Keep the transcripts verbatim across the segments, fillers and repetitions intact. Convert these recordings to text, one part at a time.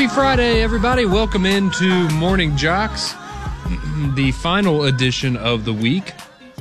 Happy Friday, everybody. Welcome into Morning Jocks, the final edition of the week,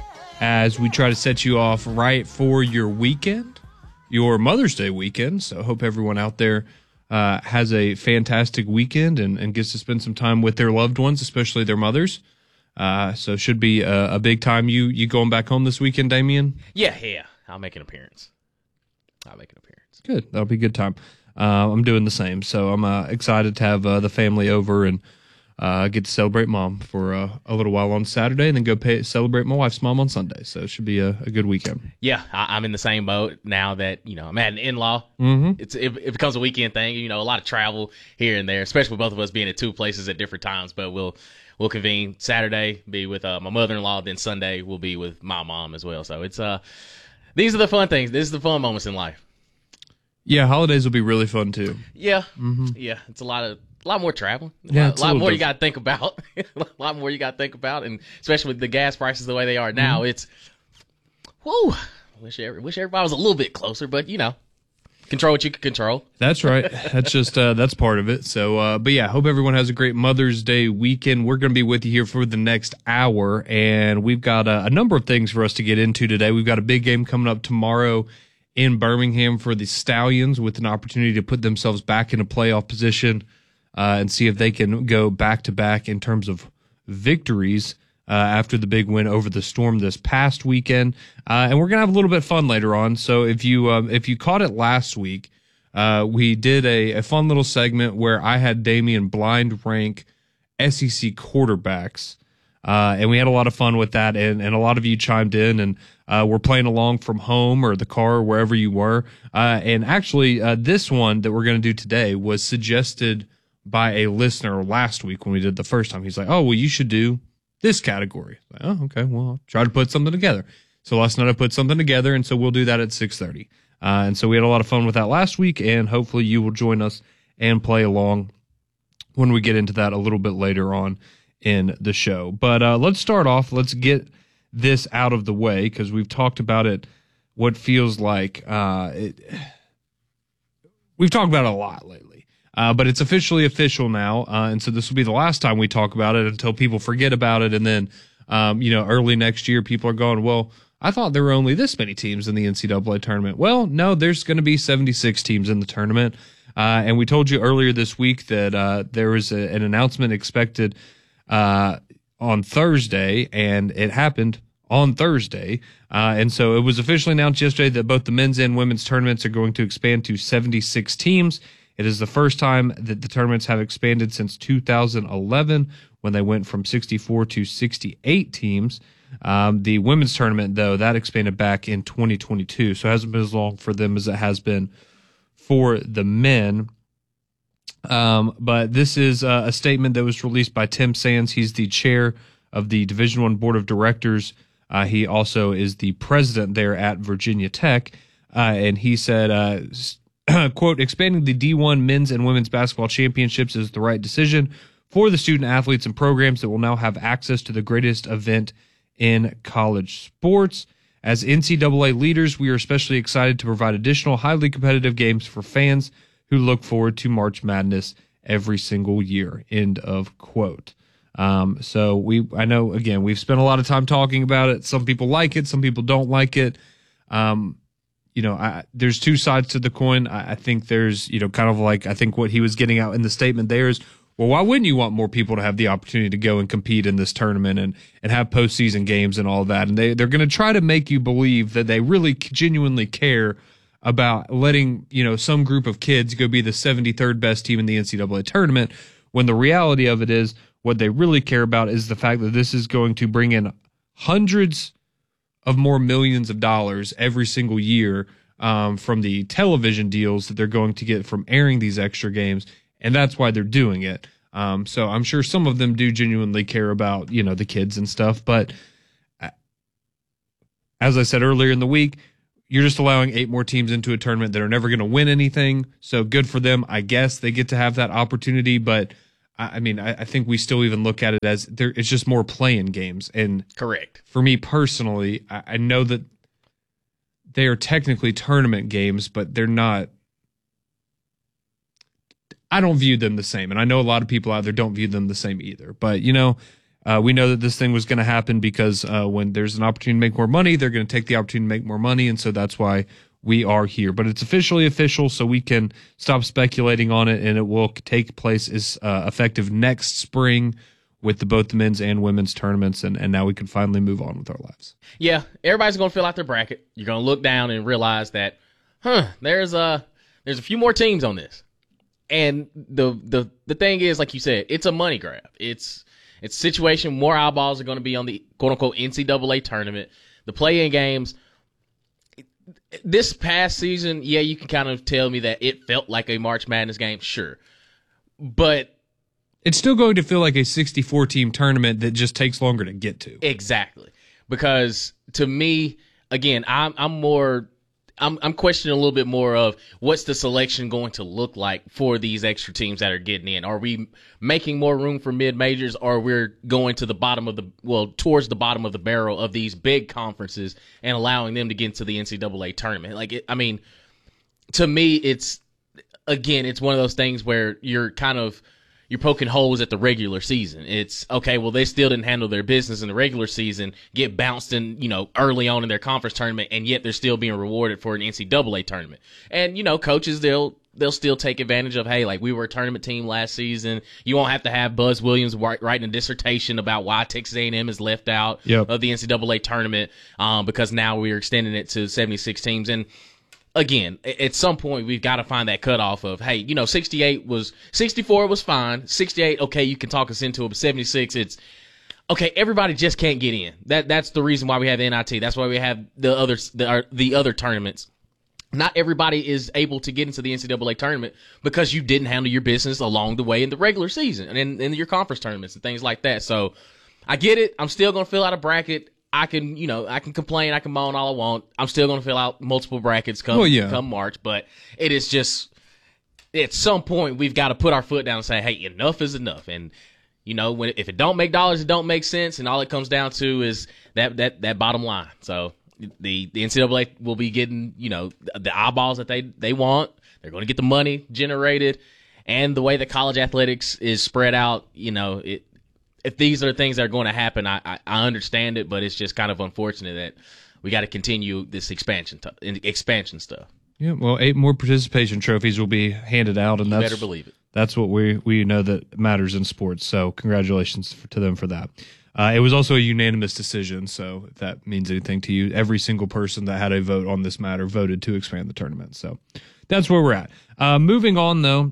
as we try to set you off right for your weekend, your Mother's Day weekend. So I hope everyone out there uh, has a fantastic weekend and, and gets to spend some time with their loved ones, especially their mothers. Uh, so it should be a, a big time. You you going back home this weekend, Damien? Yeah, yeah. I'll make an appearance. I'll make an appearance. Good. That'll be a good time. Uh, I'm doing the same, so I'm uh, excited to have uh, the family over and uh, get to celebrate Mom for uh, a little while on Saturday, and then go pay, celebrate my wife's mom on Sunday. So it should be a, a good weekend. Yeah, I, I'm in the same boat now that you know I'm at an in-law. Mm-hmm. It's it, it becomes a weekend thing. You know, a lot of travel here and there, especially with both of us being at two places at different times. But we'll we'll convene Saturday, be with uh, my mother-in-law. Then Sunday we'll be with my mom as well. So it's uh these are the fun things. This is the fun moments in life. Yeah, holidays will be really fun too. Yeah, mm-hmm. yeah. It's a lot of a lot more traveling. A yeah, lot, a lot more you got to think about. a lot more you got to think about, and especially with the gas prices the way they are now, mm-hmm. it's whoo. Wish every, wish everybody was a little bit closer, but you know, control what you can control. That's right. That's just uh, that's part of it. So, uh, but yeah, hope everyone has a great Mother's Day weekend. We're going to be with you here for the next hour, and we've got a, a number of things for us to get into today. We've got a big game coming up tomorrow in Birmingham for the Stallions, with an opportunity to put themselves back in a playoff position uh, and see if they can go back-to-back in terms of victories uh, after the big win over the Storm this past weekend. Uh, and we're going to have a little bit of fun later on. So if you um, if you caught it last week, uh, we did a, a fun little segment where I had Damien blind rank S E C quarterbacks. Uh, and we had a lot of fun with that, and, and a lot of you chimed in, and uh, we're playing along from home or the car or wherever you were. Uh, and actually, uh, this one that we're going to do today was suggested by a listener last week when we did the first time. He's like, oh, well, you should do this category. Like, oh, okay, well, I'll try to put something together. So last night I put something together, and so we'll do that at six thirty. Uh, and so we had a lot of fun with that last week, and hopefully you will join us and play along when we get into that a little bit later on in the show. But uh, let's start off. Let's get this out of the way, because we've talked about it, what feels like uh, it, we've talked about it a lot lately. Uh, but it's officially official now, uh, and so this will be the last time we talk about it until people forget about it, and then um, you know, early next year people are going, well, I thought there were only this many teams in the N C double A tournament. Well, no, there's going to be seventy-six teams in the tournament, uh, and we told you earlier this week that uh, there was a, an announcement expected Uh, on Thursday, and it happened on Thursday. Uh, and so it was officially announced yesterday that both the men's and women's tournaments are going to expand to seventy-six teams. It is the first time that the tournaments have expanded since two thousand eleven, when they went from sixty-four to sixty-eight teams. Um, the women's tournament, though, that expanded back in twenty twenty-two, so it hasn't been as long for them as it has been for the men. Um, but this is uh, a statement that was released by Tim Sands. He's the chair of the Division I Board of Directors. Uh, he also is the president there at Virginia Tech. Uh, and he said, uh, quote, expanding the D one men's and women's basketball championships is the right decision for the student athletes and programs that will now have access to the greatest event in college sports. As N C double A leaders, we are especially excited to provide additional highly competitive games for fans who look forward to March Madness every single year, end of quote. Um, so we, I know, again, we've spent a lot of time talking about it. Some people like it, some people don't like it. Um, you know, I, there's two sides to the coin. I, I think there's, you know, kind of like, I think what he was getting out in the statement there is, well, why wouldn't you want more people to have the opportunity to go and compete in this tournament and, and have postseason games and all that? And they, they're going to try to make you believe that they really genuinely care about letting, you know, some group of kids go be the seventy-third best team in the N C double A tournament, when the reality of it is what they really care about is the fact that this is going to bring in hundreds of more millions of dollars every single year um, from the television deals that they're going to get from airing these extra games, and that's why they're doing it. Um, so I'm sure some of them do genuinely care about, you know, the kids and stuff, but as I said earlier in the week, you're just allowing eight more teams into a tournament that are never going to win anything. So good for them. I guess they get to have that opportunity. But, I, I mean, I, I think we still even look at it as there, it's just more playing games. And correct. For me personally, I, I know that they are technically tournament games, but they're not. I I don't view them the same. And I know a lot of people out there don't view them the same either. But, you know, uh, we know that this thing was going to happen because uh, when there's an opportunity to make more money, they're going to take the opportunity to make more money. And so that's why we are here. But it's officially official, so we can stop speculating on it, and it will take place is uh, effective next spring with the, both the men's and women's tournaments, and, and now we can finally move on with our lives. Yeah, everybody's going to fill out their bracket. You're going to look down and realize that, huh, there's a, there's a few more teams on this. And the the the thing is, like you said, it's a money grab. It's it's a situation, more eyeballs are going to be on the quote-unquote N C double A tournament. The play-in games, this past season, yeah, you can kind of tell me that it felt like a March Madness game, sure. But it's still going to feel like a sixty-four team tournament that just takes longer to get to. Exactly. Because to me, again, I'm I'm more I'm I'm questioning a little bit more of what's the selection going to look like for these extra teams that are getting in. Are we making more room for mid majors, or we're going to the bottom of the well towards the bottom of the barrel of these big conferences and allowing them to get into the N C double A tournament? Like, it, I mean, to me, it's again, it's one of those things where you're kind of you're poking holes at the regular season. It's okay, well, they still didn't handle their business in the regular season, get bounced in, you know, early on in their conference tournament, and yet they're still being rewarded for an N C double A tournament. And, you know, coaches, they'll they'll still take advantage of, hey, like, we were a tournament team last season. You won't have to have Buzz Williams writing a dissertation about why Texas A and M is left out yep. of the N C double A tournament um, because now we're extending it to seventy-six teams. And again, at some point, we've got to find that cutoff of, hey, you know, sixty-eight was, sixty-four was fine. sixty-eight, okay, you can talk us into it, but seventy-six, it's, okay, everybody just can't get in. That That's the reason why we have N I T. That's why we have the other, the, the other tournaments. Not everybody is able to get into the N C double A tournament because you didn't handle your business along the way in the regular season and in, in your conference tournaments and things like that. So I get it. I'm still going to fill out a bracket. I can, you know, I can complain, I can moan all I want. I'm still going to fill out multiple brackets come, well, yeah. come March, but it is just, at some point, we've got to put our foot down and say, hey, enough is enough. And, you know, when if it don't make dollars, it don't make sense, and all it comes down to is that that, that bottom line. So the, the N C double A will be getting, you know, the eyeballs that they, they want. They're going to get the money generated, and the way that college athletics is spread out, you know, it, if these are things that are going to happen, I, I, I understand it, but it's just kind of unfortunate that we got to continue this expansion t- expansion stuff. Yeah, well, eight more participation trophies will be handed out, and you that's better believe it. That's what we we know that matters in sports. So congratulations for, to them for that. Uh, it was also a unanimous decision, so if that means anything to you, every single person that had a vote on this matter voted to expand the tournament. So that's where we're at. Uh, moving on, though.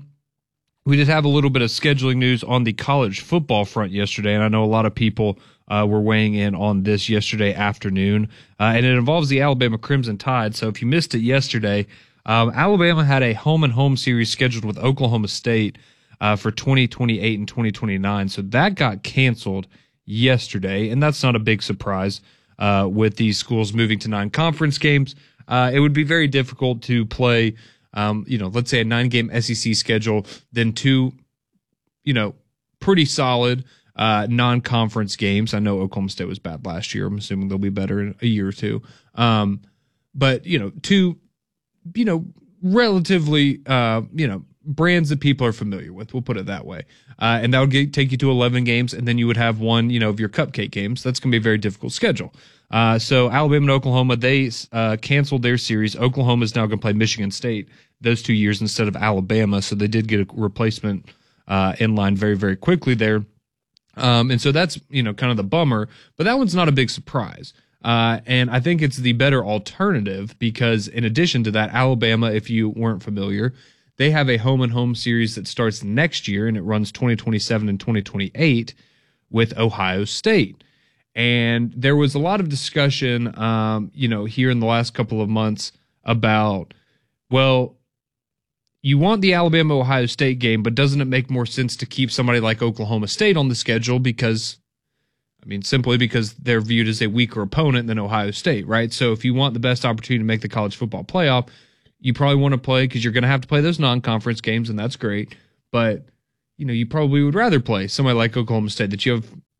We did have a little bit of scheduling news on the college football front yesterday, and I know a lot of people uh, were weighing in on this yesterday afternoon, uh, and it involves the Alabama Crimson Tide. So if you missed it yesterday, um, Alabama had a home-and-home series scheduled with Oklahoma State uh, for twenty twenty-eight and twenty twenty-nine. So that got canceled yesterday, and that's not a big surprise uh, with these schools moving to non-conference games. Uh, it would be very difficult to play Um, you know, let's say a nine-game S E C schedule, then two, you know, pretty solid uh, non-conference games. I know Oklahoma State was bad last year. I'm assuming they'll be better in a year or two. Um, but, you know, two, you know, relatively, uh, you know, brands that people are familiar with. We'll put it that way. Uh, and that would get, take you to eleven games, and then you would have one, you know, of your cupcake games. That's going to be a very difficult schedule. Uh, so Alabama and Oklahoma, they uh, canceled their series. Oklahoma is now going to play Michigan State those two years instead of Alabama, so they did get a replacement uh, in line very, very quickly there. Um, and so that's, you know, kind of the bummer, but that one's not a big surprise. Uh, and I think it's the better alternative because in addition to that, Alabama, if you weren't familiar, they have a home and home series that starts next year, and it runs twenty twenty-seven and twenty twenty-eight with Ohio State. And there was a lot of discussion, um, you know, here in the last couple of months about, well, you want the Alabama-Ohio State game, but doesn't it make more sense to keep somebody like Oklahoma State on the schedule because, I mean, simply because they're viewed as a weaker opponent than Ohio State, right? So if you want the best opportunity to make the college football playoff, you probably want to play because you're going to have to play those non-conference games, and that's great. But, you know, you probably would rather play somebody like Oklahoma State that you have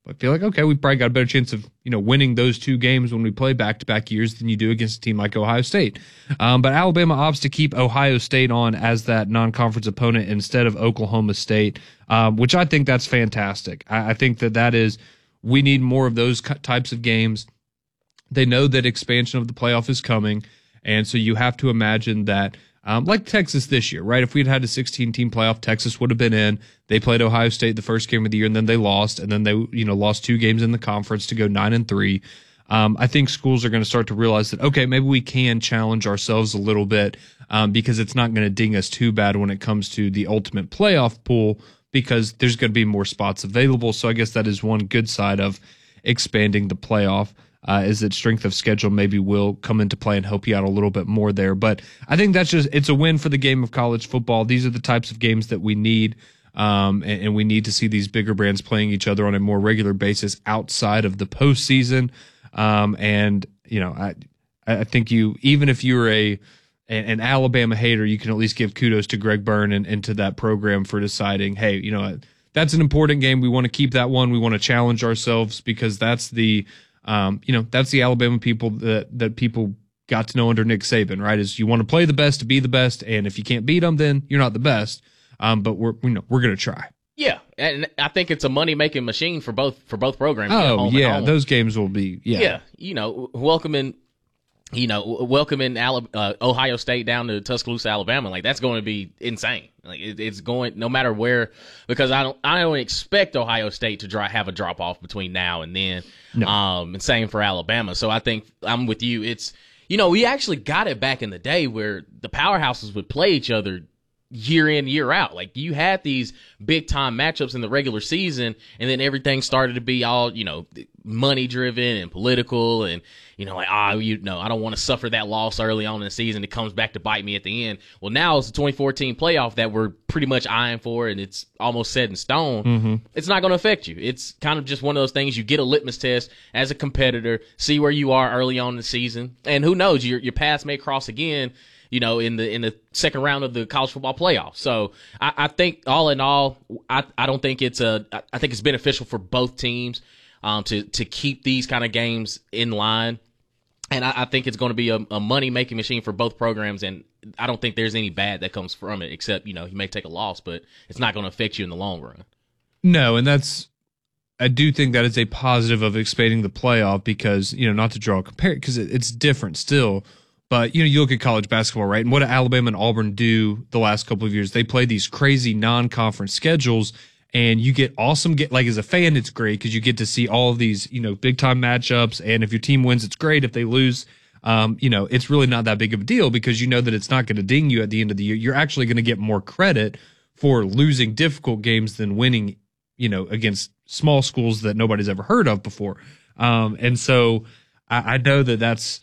I feel like, okay, we probably got a better chance of, you know, winning those two games when we play back-to-back years than you do against a team like Ohio State. Um, but Alabama opts to keep Ohio State on as that non-conference opponent instead of Oklahoma State, um, which I think that's fantastic. I, I think that that is, we need more of those types of games. They know that expansion of the playoff is coming, and so you have to imagine that, um, like Texas this year, right? If we'd had a sixteen-team playoff, Texas would have been in. They played Ohio State the first game of the year, and then they lost, and then they, you know, lost two games in the conference to go nine and three. Um, I think schools are going to start to realize that, okay, maybe we can challenge ourselves a little bit, um, because it's not going to ding us too bad when it comes to the ultimate playoff pool, because there's going to be more spots available. So I guess that is one good side of expanding the playoff. Uh, is that strength of schedule maybe will come into play and help you out a little bit more there. But I think that's just, it's a win for the game of college football. These are the types of games that we need, um, and, and we need to see these bigger brands playing each other on a more regular basis outside of the postseason. Um, and, you know, I I think you, even if you're a an Alabama hater, you can at least give kudos to Greg Byrne and, and to that program for deciding, hey, you know, that's an important game. We want to keep that one. We want to challenge ourselves because that's the, Um, you know, that's the Alabama people that, that people got to know under Nick Saban, right? Is you want to play the best to be the best, and if you can't beat them, then you're not the best. Um, but we're, you know, we're going to try. Yeah, and I think it's a money making machine for both for both programs. Oh yeah, those games will be yeah. Yeah, you know, welcoming, you know, welcoming Alabama, uh, Ohio State down to Tuscaloosa, Alabama, like that's going to be insane. Like it, it's going no matter where, because I don't I don't expect Ohio State to dry, have a drop off between now and then. No. Um, and same for Alabama. So I think I'm with you. It's, you know, we actually got it back in the day where the powerhouses would play each other year in, year out. Like you had these big time matchups in the regular season, and then everything started to be all, you know, money driven and political, and you know, like ah, you know, I don't want to suffer that loss early on in the season. It comes back to bite me at the end. Well, now it's the twenty fourteen playoff that we're pretty much eyeing for, and it's almost set in stone. Mm-hmm. It's not going to affect you. It's kind of just one of those things. You get a litmus test as a competitor, see where you are early on in the season, and who knows, your your paths may cross again, you know, in the in the second round of the college football playoff. So I, I think all in all, I, I don't think it's a I think it's beneficial for both teams um, to to keep these kind of games in line, and I, I think it's going to be a, a money making machine for both programs. And I don't think there's any bad that comes from it, except you know you may take a loss, but it's not going to affect you in the long run. No, and that's. I do think that is a positive of expanding the playoff because, you know, not to draw a compare because it, it's different still. But, you know, you look at college basketball, right? And what did Alabama and Auburn do the last couple of years? They play these crazy non-conference schedules, and you get awesome, get like as a fan, it's great because you get to see all of these, you know, big-time matchups. And if your team wins, it's great. If they lose, um, you know, it's really not that big of a deal because you know that it's not going to ding you at the end of the year. You're actually going to get more credit for losing difficult games than winning, you know, against small schools that nobody's ever heard of before. Um, and so I, I know that that's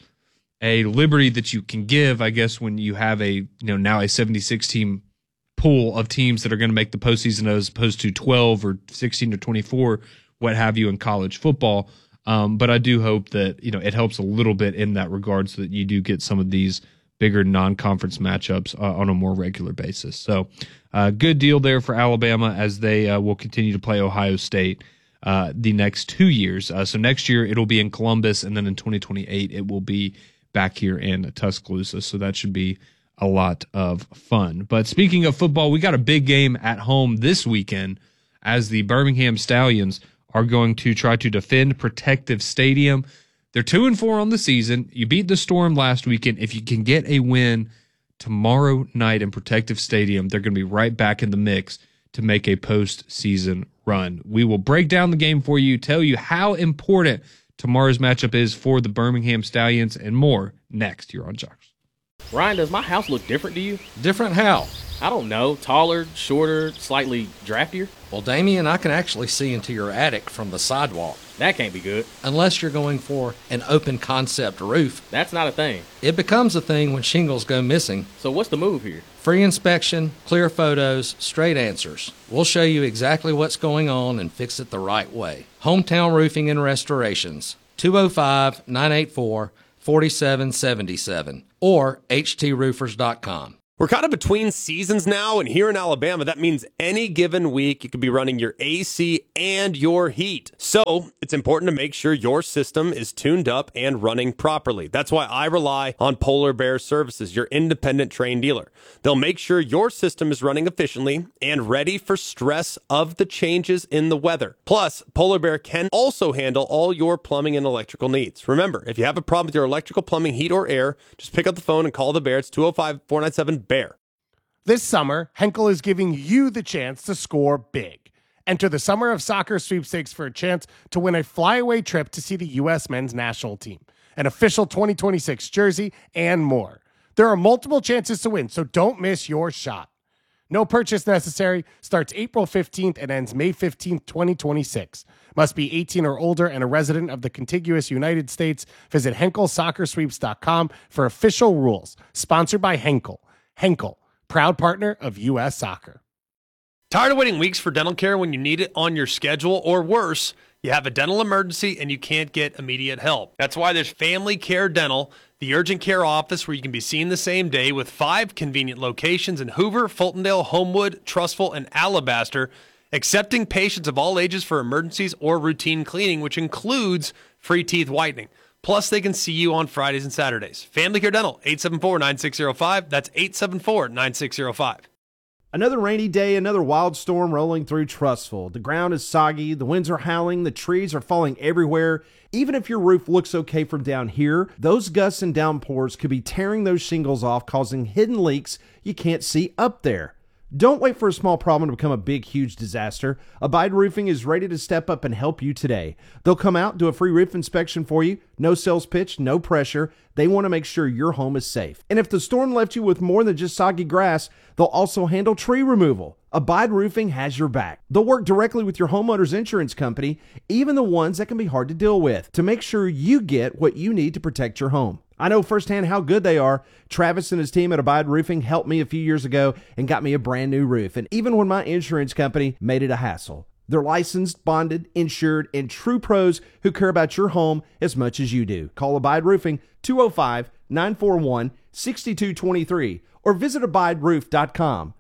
a liberty that you can give, I guess, when you have a, you know, now a seventy-six team pool of teams that are going to make the postseason as opposed to twelve or sixteen or twenty-four, what have you in college football. Um, but I do hope that, you know, it helps a little bit in that regard so that you do get some of these bigger non-conference matchups uh, on a more regular basis. So uh, good deal there for Alabama as they uh, will continue to play Ohio State uh, the next two years. Uh, so next year it'll be in Columbus, and then in twenty twenty-eight it will be back here in Tuscaloosa. So that should be a lot of fun. But speaking of football, we got a big game at home this weekend as the Birmingham Stallions are going to try to defend Protective Stadium. They're two and four on the season. You beat the Storm last weekend. If you can get a win tomorrow night in Protective Stadium, they're going to be right back in the mix to make a postseason run. We will break down the game for you, tell you how important tomorrow's matchup is for the Birmingham Stallions, and more next here on Jocks. Ryan, does my house look different to you? Different how? I don't know. Taller, shorter, slightly draftier? Well, Damien, I can actually see into your attic from the sidewalk. That can't be good. Unless you're going for an open concept roof. That's not a thing. It becomes a thing when shingles go missing. So what's the move here? Free inspection, clear photos, straight answers. We'll show you exactly what's going on and fix it the right way. Hometown Roofing and Restorations, two oh five, nine eight four, four seven seven seven or h t roofers dot com. We're kind of between seasons now, and here in Alabama, that means any given week you could be running your A C and your heat. So it's important to make sure your system is tuned up and running properly. That's why I rely on Polar Bear Services, your independent Trane dealer. They'll make sure your system is running efficiently and ready for stress of the changes in the weather. Plus, Polar Bear can also handle all your plumbing and electrical needs. Remember, if you have a problem with your electrical, plumbing, heat, or air, just pick up the phone and call the Bear. It's two oh five, four nine seven, B E A R. This summer, Henkel is giving you the chance to score big. Enter the Summer of Soccer sweepstakes for a chance to win a flyaway trip to see the U S men's national team, an official twenty twenty-six jersey, and more. There are multiple chances to win, so don't miss your shot. No purchase necessary. Starts April fifteenth and ends May fifteenth, twenty twenty-six. Must be eighteen or older and a resident of the contiguous United States. Visit Henkel Soccer Sweeps dot com for official rules. Sponsored by Henkel. Henkel, proud partner of U S Soccer. Tired of waiting weeks for dental care when you need it on your schedule, or worse, you have a dental emergency and you can't get immediate help? That's why there's Family Care Dental, the urgent care office where you can be seen the same day, with five convenient locations in Hoover, Fultondale, Homewood, Trussville, and Alabaster, accepting patients of all ages for emergencies or routine cleaning, which includes free teeth whitening. Plus, they can see you on Fridays and Saturdays. Family Care Dental, eight seven four, nine six zero five. That's eight seven four, nine six zero five. Another rainy day, another wild storm rolling through Trussville. The ground is soggy, the winds are howling, the trees are falling everywhere. Even if your roof looks okay from down here, those gusts and downpours could be tearing those shingles off, causing hidden leaks you can't see up there. Don't wait for a small problem to become a big, huge disaster. Abide Roofing is ready to step up and help you today. They'll come out, do a free roof inspection for you. No sales pitch, no pressure. They want to make sure your home is safe. And if the storm left you with more than just soggy grass, they'll also handle tree removal. Abide Roofing has your back. They'll work directly with your homeowner's insurance company, even the ones that can be hard to deal with, to make sure you get what you need to protect your home. I know firsthand how good they are. Travis and his team at Abide Roofing helped me a few years ago and got me a brand new roof. And even when my insurance company made it a hassle, they're licensed, bonded, insured, and true pros who care about your home as much as you do. Call Abide Roofing, two oh five, nine four one, six two two three, or visit abide roof dot com.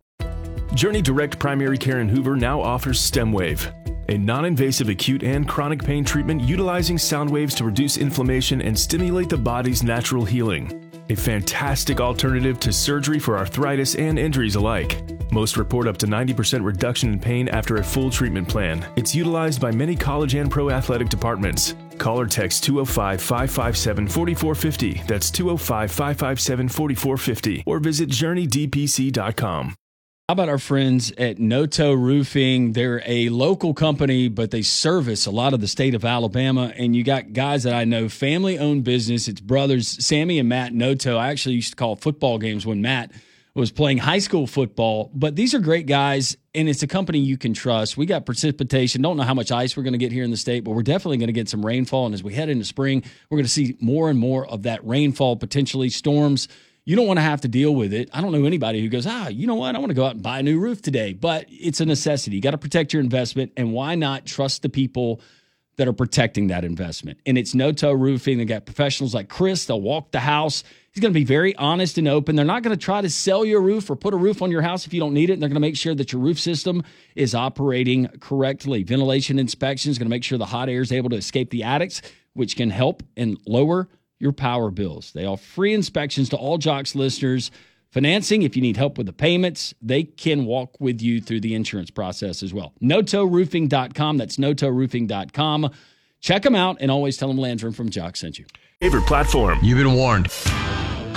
Journey Direct Primary Care in Hoover now offers StemWave, a non-invasive acute and chronic pain treatment utilizing sound waves to reduce inflammation and stimulate the body's natural healing. A fantastic alternative to surgery for arthritis and injuries alike. Most report up to ninety percent reduction in pain after a full treatment plan. It's utilized by many college and pro athletic departments. Call or text two oh five, five five seven, four four five oh. That's two oh five, five five seven, four four five oh. Or visit journey d p c dot com. How about our friends at Noto Roofing? They're a local company, but they service a lot of the state of Alabama. And you got guys that I know, family-owned business. It's brothers, Sammy and Matt Noto. I actually used to call football games when Matt was playing high school football. But these are great guys, and it's a company you can trust. We got precipitation. Don't know how much ice we're going to get here in the state, but we're definitely going to get some rainfall. And as we head into spring, we're going to see more and more of that rainfall, potentially storms. You don't want to have to deal with it. I don't know anybody who goes, ah, you know what? I want to go out and buy a new roof today. But it's a necessity. You got to protect your investment. And why not trust the people that are protecting that investment? And it's Noto Roofing. They got professionals like Chris. They'll walk the house. He's going to be very honest and open. They're not going to try to sell you a roof or put a roof on your house if you don't need it. And they're going to make sure that your roof system is operating correctly. Ventilation inspection is going to make sure the hot air is able to escape the attics, which can help and lower your power bills. They offer free inspections to all Jocks listeners. Financing, if you need help with the payments, they can walk with you through the insurance process as well. noto roofing dot com. That's noto roofing dot com. Check them out and always tell them Landrum from Jocks sent you. Favorite platform. You've been warned.